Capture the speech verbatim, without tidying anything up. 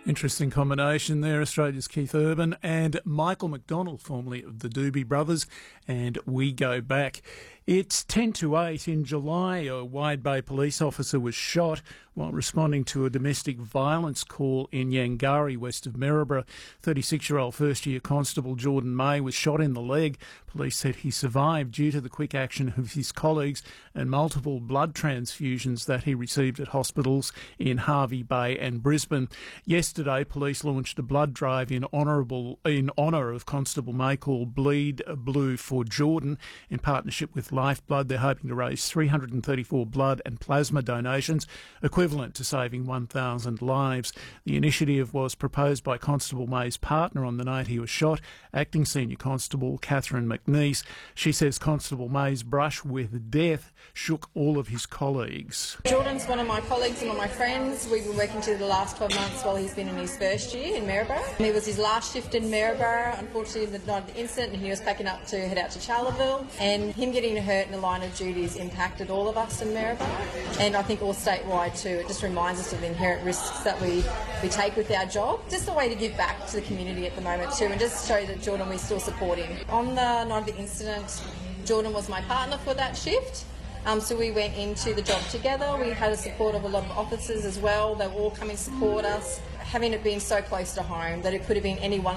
Interesting combination there, Australia's Keith Urban and Michael McDonald, formerly of the Doobie Brothers, and We Go Back. It's ten to eight. In July, a Wide Bay police officer was shot while responding to a domestic violence call in Yangari, west of Maryborough. thirty-six-year-old first-year constable Jordan May was shot in the leg. Police said he survived due to the quick action of his colleagues and multiple blood transfusions that he received at hospitals in Hervey Bay and Brisbane. Yesterday, police launched a blood drive in honourable in honour of Constable May called Bleed Blue for Jordan. In partnership with Lifeblood, they're hoping to raise three hundred thirty-four blood and plasma donations, equivalent to saving one thousand lives. The initiative was proposed by Constable May's partner on the night he was shot, Acting Senior Constable Catherine McNeese. She says Constable May's brush with death shook all of his colleagues. Jordan's one of my colleagues and one of my friends. We've been working together the last twelve months while he's been in his first year in Maryborough. It was his last shift in Maryborough, unfortunately, the night of the incident, and he was packing up to head out to Charleville. And him getting hurt in the line of duty has impacted all of us in Maryborough, and I think all statewide too. It just reminds us of the inherent risks that we, we take with our job. Just a way to give back to the community at the moment too, and just show that Jordan, we still support him. On the night of the incident, Jordan was my partner for that shift. Um, so we went into the job together. We had the support of a lot of officers as well. They were all coming to support us. Having it been so close to home that it could have been anyone